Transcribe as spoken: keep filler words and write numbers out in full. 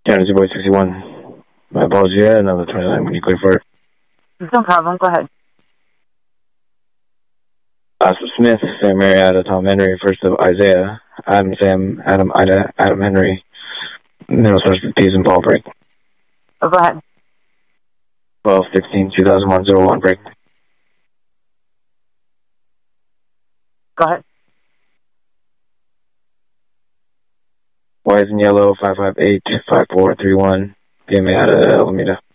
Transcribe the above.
Yeah, it's your boy sixty-one. My apologies, yeah, another twenty-nine when you clear for it. No problem, go ahead. Oscar Smith, Sam Marietta, Tom Henry, first of Isaiah, Adam Sam, Adam Ida, Adam Henry, middle source of P's and Paul break. Oh, go ahead. twelve sixteen two thousand one oh one break. Go ahead. White and yellow, five five eight five four three one, P M A out of Alameda.